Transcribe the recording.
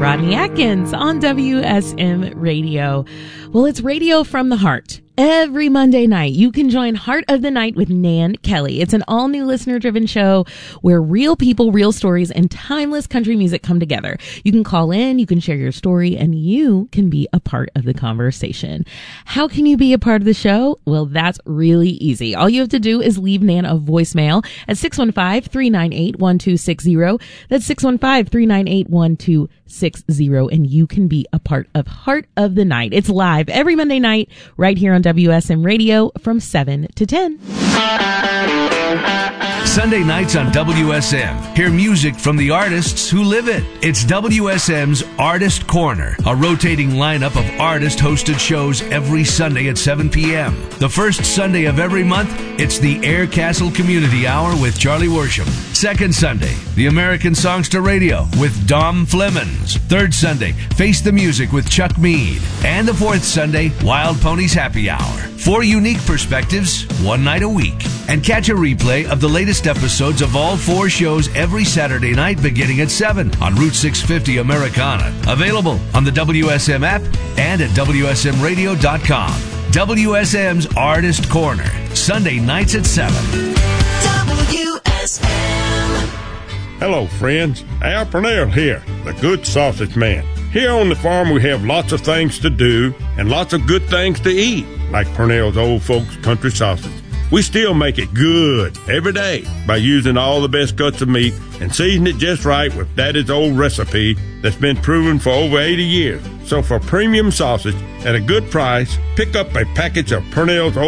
Rodney Atkins on WSM Radio. Well, it's radio from the heart. Every Monday night, you can join Heart of the Night with Nan Kelly. It's an all-new listener-driven show where real people, real stories, and timeless country music come together. You can call in, you can share your story, and you can be a part of the conversation. How can you be a part of the show? Well, that's really easy. All you have to do is leave Nan a voicemail at 615-398-1260. That's 615-398-1260, and you can be a part of Heart of the Night. It's live every Monday night right here on WSM Radio from 7 to 10. Sunday nights on WSM. Hear music from the artists who live it. It's WSM's Artist Corner, a rotating lineup of artist-hosted shows every Sunday at 7 p.m. The first Sunday of every month, it's the Air Castle Community Hour with Charlie Worsham. Second Sunday, the American Songster Radio with Dom Flemons. Third Sunday, Face the Music with Chuck Mead. And the fourth Sunday, Wild Ponies Happy Hour. 4 unique perspectives, one night a week. And catch a replay of the latest episodes of all 4 shows every Saturday night beginning at 7 on Route 650 Americana. Available on the WSM app and at WSMradio.com. WSM's Artist Corner, Sunday nights at 7. WSM. Hello, friends. Al Purnell here, the Good Sausage Man. Here on the farm, we have lots of things to do and lots of good things to eat, like Purnell's Old Folks Country Sausage. We still make it good every day by using all the best cuts of meat and season it just right with Daddy's old recipe that's been proven for over 80 years. So for premium sausage at a good price, pick up a package of Purnell's Old